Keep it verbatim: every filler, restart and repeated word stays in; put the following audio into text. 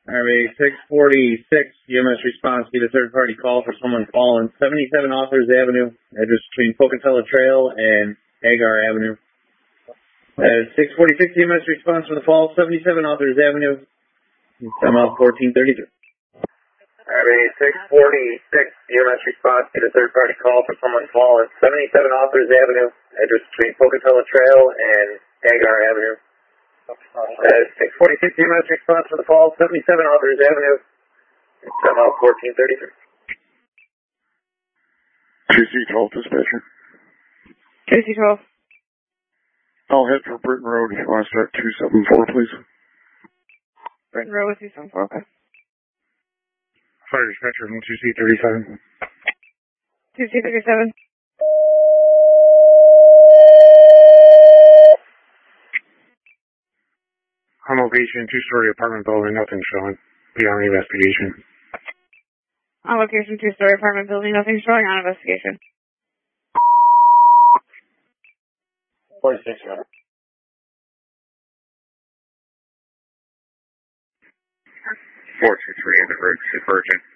R B six forty-six, U M S response, be the third-party call for someone fallen. seventy-seven Authors Avenue, address between Pocatello Trail and Agar Avenue. Uh, six forty-six, U M S response for the fall, seventy-seven Authors Avenue, time out fourteen thirty-three. R B six forty-six, U M S response, be the third-party call for someone fallen. seventy-seven Authors Avenue, address between Pocatello Trail and Agar Avenue. Uh, six forty-six, U M S response for the fall, seventy-seven Authors Avenue, time out fourteen thirty-three. two C twelve, dispatcher. two C twelve. I'll head for Britton Road if you want to start two seven four, please. Britton Road with two seven four, okay. Fire dispatcher from two C thirty-seven. two C thirty-seven. On location, two-story apartment building, nothing showing. Be on investigation. On location, two-story apartment building, nothing showing, on investigation. forty-six, right? four two three, the Virgin.